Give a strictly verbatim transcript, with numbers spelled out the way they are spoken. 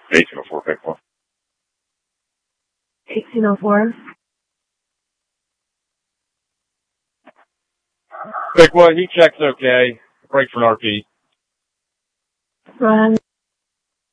eighteen oh four, pick one. eighteen oh four. Pick one, he checks okay. Break for an R P. Run.